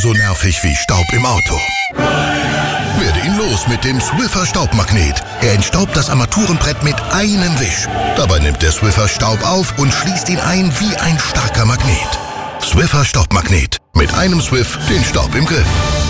so nervig wie Staub im Auto. Werde ihn los mit dem Swiffer Staubmagnet. Er entstaubt das Armaturenbrett mit einem Wisch. Dabei nimmt der Swiffer Staub auf und schließt ihn ein wie ein starker Magnet. Swiffer Staubmagnet. Mit einem Swiff den Staub im Griff.